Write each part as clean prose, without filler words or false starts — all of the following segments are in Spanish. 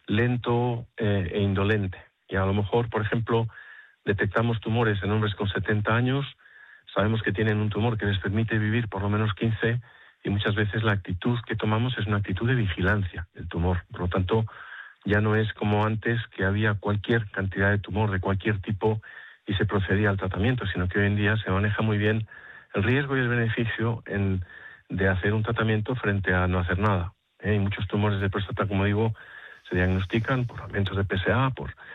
lento e indolente. Y a lo mejor, por ejemplo, detectamos tumores en hombres con 70 años, sabemos que tienen un tumor que les permite vivir por lo menos 15, y muchas veces la actitud que tomamos es una actitud de vigilancia del tumor. Por lo tanto, ya no es como antes, que había cualquier cantidad de tumor de cualquier tipo y se procedía al tratamiento, sino que hoy en día se maneja muy bien el riesgo y el beneficio de hacer un tratamiento frente a no hacer nada. Y muchos tumores de próstata, como digo, se diagnostican por aumentos de PSA,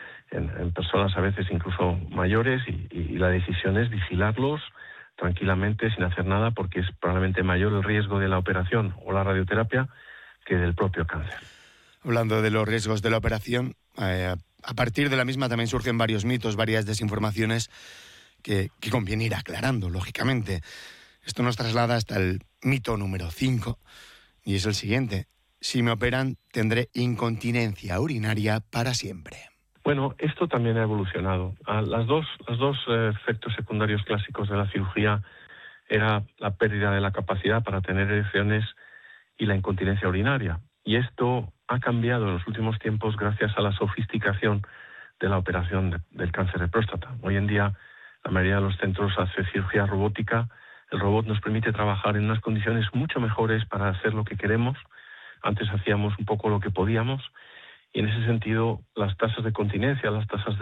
en personas a veces incluso mayores, y la decisión es vigilarlos tranquilamente sin hacer nada, porque es probablemente mayor el riesgo de la operación o la radioterapia que del propio cáncer. Hablando de los riesgos de la operación, a partir de la misma también surgen varios mitos, varias desinformaciones que conviene ir aclarando, lógicamente. Esto nos traslada hasta el mito número 5, y es el siguiente: si me operan, tendré incontinencia urinaria para siempre. Bueno, esto también ha evolucionado. Los dos efectos secundarios clásicos de la cirugía era la pérdida de la capacidad para tener erecciones y la incontinencia urinaria. Y esto ha cambiado en los últimos tiempos gracias a la sofisticación de la operación del cáncer de próstata. Hoy en día la mayoría de los centros hace cirugía robótica. El robot nos permite trabajar en unas condiciones mucho mejores para hacer lo que queremos. Antes hacíamos un poco lo que podíamos, y en ese sentido las tasas de continencia, las tasas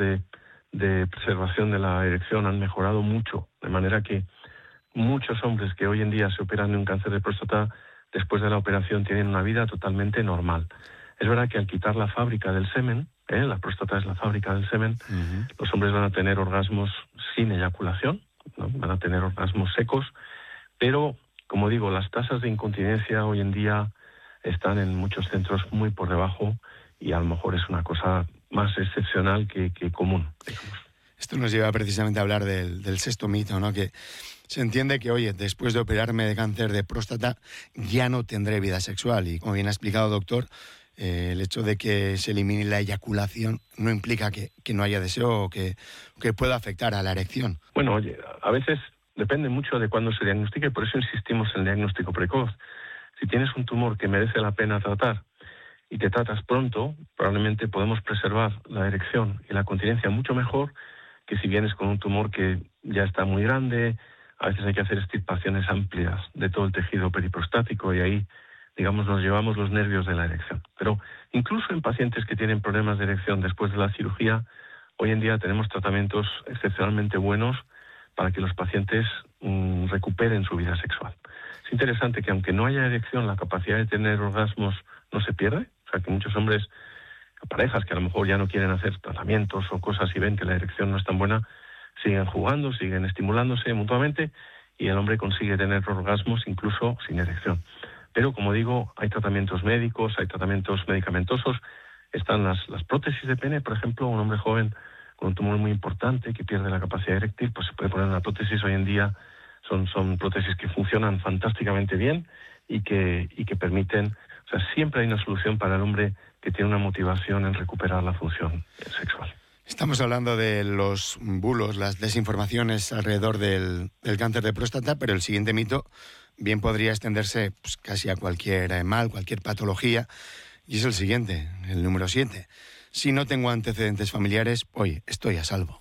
de preservación de la erección han mejorado mucho, de manera que muchos hombres que hoy en día se operan de un cáncer de próstata, después de la operación tienen una vida totalmente normal. Es verdad que al quitar la fábrica del semen, la próstata es la fábrica del semen, los hombres van a tener orgasmos sin eyaculación, ¿no? Van a tener orgasmos secos, pero, como digo, las tasas de incontinencia hoy en día están en muchos centros muy por debajo, y a lo mejor es una cosa más excepcional que común, digamos. Esto nos lleva precisamente a hablar del sexto mito, ¿no? Que se entiende que, oye, después de operarme de cáncer de próstata ya no tendré vida sexual. Y como bien ha explicado, doctor, el hecho de que se elimine la eyaculación no implica que no haya deseo o que pueda afectar a la erección. Bueno, oye, a veces depende mucho de cuándo se diagnostique, por eso insistimos en el diagnóstico precoz. Si tienes un tumor que merece la pena tratar y te tratas pronto, probablemente podemos preservar la erección y la continencia mucho mejor que si vienes con un tumor que ya está muy grande. A veces hay que hacer extirpaciones amplias de todo el tejido periprostático, y ahí, digamos, nos llevamos los nervios de la erección. Pero incluso en pacientes que tienen problemas de erección después de la cirugía, hoy en día tenemos tratamientos excepcionalmente buenos para que los pacientes recuperen su vida sexual. Es interesante que, aunque no haya erección, la capacidad de tener orgasmos no se pierde. O sea, que muchos hombres, parejas que a lo mejor ya no quieren hacer tratamientos o cosas y ven que la erección no es tan buena, siguen jugando, siguen estimulándose mutuamente, y el hombre consigue tener orgasmos incluso sin erección. Pero, como digo, hay tratamientos médicos, hay tratamientos medicamentosos. Están las prótesis de pene, por ejemplo. Un hombre joven con un tumor muy importante que pierde la capacidad eréctil, pues se puede poner una prótesis. Hoy en día son prótesis que funcionan fantásticamente bien y que permiten, o sea, siempre hay una solución para el hombre que tiene una motivación en recuperar la función sexual. Estamos hablando de los bulos, las desinformaciones alrededor del cáncer de próstata, pero el siguiente mito bien podría extenderse pues, casi a cualquier mal, cualquier patología, y es el siguiente, el número 7. Si no tengo antecedentes familiares, oye, estoy a salvo.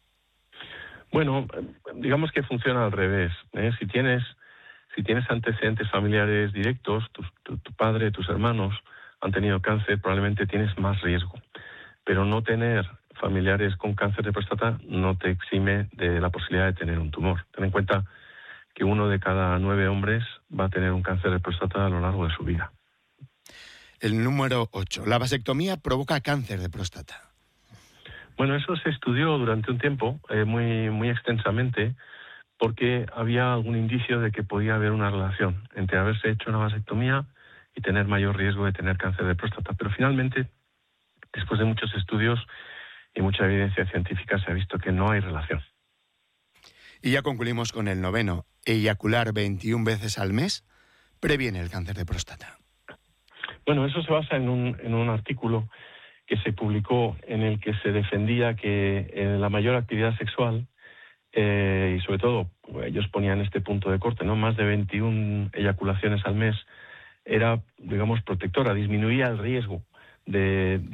Bueno, digamos que funciona al revés, ¿eh? Si tienes antecedentes familiares directos, tu padre, tus hermanos han tenido cáncer, probablemente tienes más riesgo. Pero no tener familiares con cáncer de próstata no te exime de la posibilidad de tener un tumor. Ten en cuenta que 1 de cada 9 hombres va a tener un cáncer de próstata a lo largo de su vida. El número 8. La vasectomía provoca cáncer de próstata. Bueno, eso se estudió durante un tiempo, muy, muy extensamente, porque había algún indicio de que podía haber una relación entre haberse hecho una vasectomía y tener mayor riesgo de tener cáncer de próstata. Pero finalmente, después de muchos estudios y mucha evidencia científica, se ha visto que no hay relación. Y ya concluimos con el 9. Eyacular 21 veces al mes previene el cáncer de próstata. Bueno, eso se basa en un artículo que se publicó en el que se defendía que la mayor actividad sexual, y sobre todo ellos ponían este punto de corte, ¿no? Más de 21 eyaculaciones al mes, era, digamos, protectora, disminuía el riesgo de